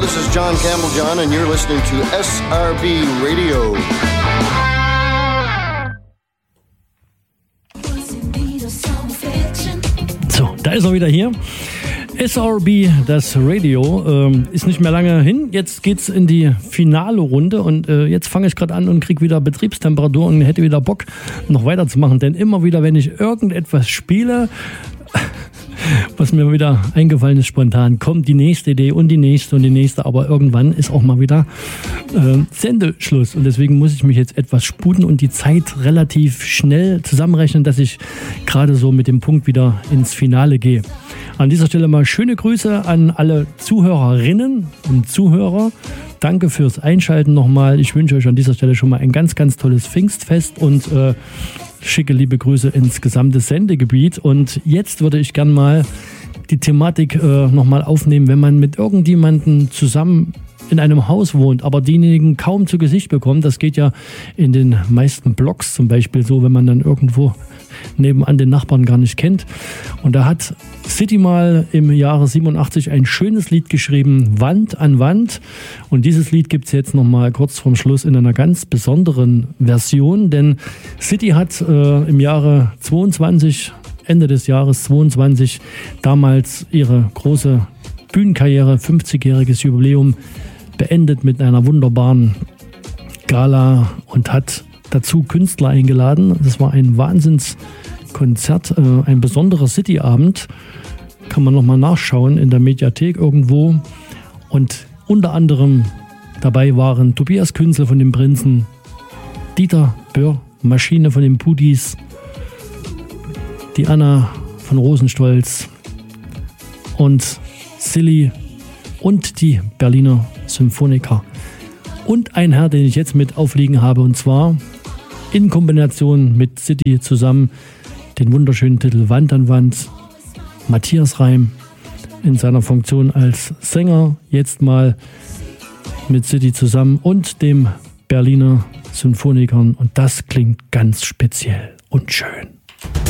This is John Campbell John, and you're listening to SRB Radio. So, da ist er wieder hier. SRB, das Radio, ist nicht mehr lange hin. Jetzt geht's in die finale Runde und jetzt fange ich gerade an und kriege wieder Betriebstemperatur und hätte wieder Bock, noch weiterzumachen. Denn immer wieder, wenn ich irgendetwas spiele, was mir wieder eingefallen ist spontan, kommt die nächste Idee und die nächste und die nächste. Aber irgendwann ist auch mal wieder Sendeschluss. Und deswegen muss ich mich jetzt etwas sputen und die Zeit relativ schnell zusammenrechnen, dass ich gerade so mit dem Punkt wieder ins Finale gehe. An dieser Stelle mal schöne Grüße an alle Zuhörerinnen und Zuhörer. Danke fürs Einschalten nochmal. Ich wünsche euch an dieser Stelle schon mal ein ganz, ganz tolles Pfingstfest und schicke liebe Grüße ins gesamte Sendegebiet. Und jetzt würde ich gern mal die Thematik nochmal aufnehmen, wenn man mit irgendjemandem zusammen in einem Haus wohnt, aber diejenigen kaum zu Gesicht bekommt. Das geht ja in den meisten Blogs zum Beispiel so, wenn man dann irgendwo nebenan den Nachbarn gar nicht kennt. Und da hat City mal im Jahre 87 ein schönes Lied geschrieben, Wand an Wand. Und dieses Lied gibt es jetzt nochmal kurz vorm Schluss in einer ganz besonderen Version, denn City hat im Jahre 22, Ende des Jahres 22, damals ihre große Bühnenkarriere, 50-jähriges Jubiläum, beendet mit einer wunderbaren Gala und hat dazu Künstler eingeladen. Das war ein Wahnsinnskonzert, ein besonderer City-Abend. Kann man nochmal nachschauen in der Mediathek irgendwo. Und unter anderem dabei waren Tobias Künzel von den Prinzen, Dieter Böhr, Maschine von den Pudis, die Anna von Rosenstolz und Silly und die Berliner Symphoniker. Und ein Herr, den ich jetzt mit aufliegen habe, und zwar in Kombination mit City zusammen den wunderschönen Titel Wand an Wand. Matthias Reim in seiner Funktion als Sänger, jetzt mal mit City zusammen und dem Berliner Symphonikern. Und das klingt ganz speziell und schön.